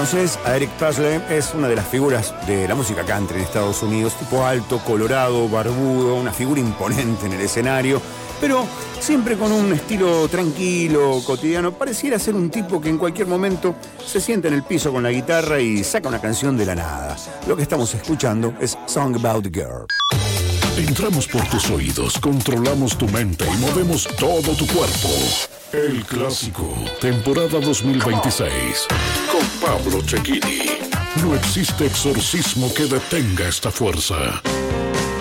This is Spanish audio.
conoces a Eric Presley, es una de las figuras de la música country en Estados Unidos, tipo alto, colorado, barbudo, una figura imponente en el escenario, pero siempre con un estilo tranquilo, cotidiano. Pareciera ser un tipo que en cualquier momento se sienta en el piso con la guitarra y saca una canción de la nada. Lo que estamos escuchando es Song About a Girl. Entramos por tus oídos, controlamos tu mente y movemos todo tu cuerpo. El Clásico, temporada 2026, con Pablo Cecchini. No existe exorcismo que detenga esta fuerza.